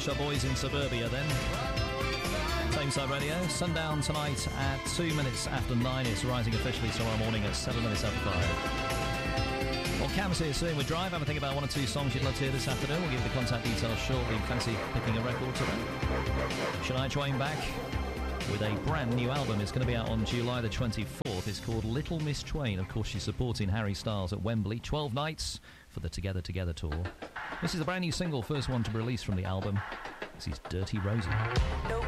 Shop Boys in Suburbia then. Tameside Radio. Sundown tonight at 2 minutes after 9. It's rising officially tomorrow morning at 7 minutes after 5. Well, Cam's here soon with Drive. Have a think about one or two songs you'd love to hear this afternoon. We'll give you the contact details shortly. Fancy picking a record today? Shania Twain back with a brand new album. It's going to be out on July the 24th. It's called Little Miss Twain. Of course, she's supporting Harry Styles at Wembley. 12 nights for the Together Together tour. This is the brand new single, first one to be released from the album. This is Dirty Rosie. No